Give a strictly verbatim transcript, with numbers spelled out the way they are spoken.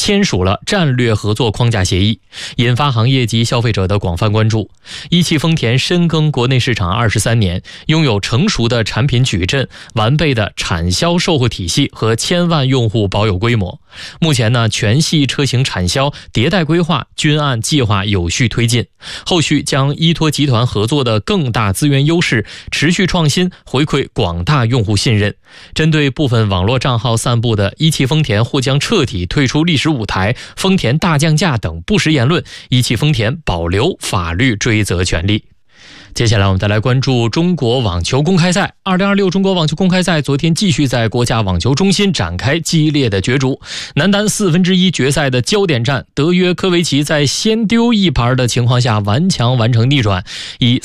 签署了战略合作框架协议，引发行业及消费者的广泛关注。一汽丰田深耕国内市场二十三年，拥有成熟的产品矩阵、完备的产销售后体系和千万用户保有规模。目前呢，全系车型产销迭代规划均按计划有序推进，后续将依托集团合作的更大资源优势，持续创新，回馈广大用户信任。针对部分网络账号散布的一汽丰田或将彻底退出历史舞台、丰田大降价等不实言论，一汽丰田保留法律追责权利。接下来我们再来关注中国网球公开赛。二零二六中国网球公开赛昨天继续在国家网球中心展开激烈的角逐。男单四分之一决赛的焦点战，德约科维奇在先丢一盘的情况下顽强完成逆转，以